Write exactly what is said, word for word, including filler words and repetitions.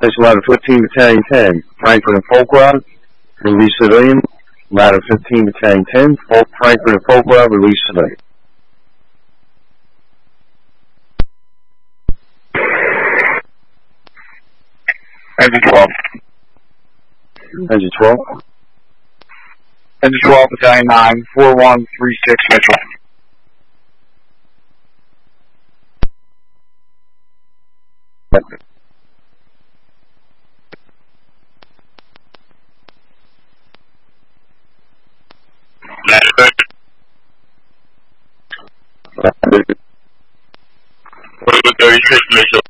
That's Ladder fifteen, Battalion ten, Frankfurt and Folkwell, release civilian. Ladder fifteen, Battalion ten, Folk, Frankfurt and Folkwell, release civilian. Engine twelve. Engine twelve. Engine twelve, Battalion nine, four one three six Mitchell. thirty-six Mitchell.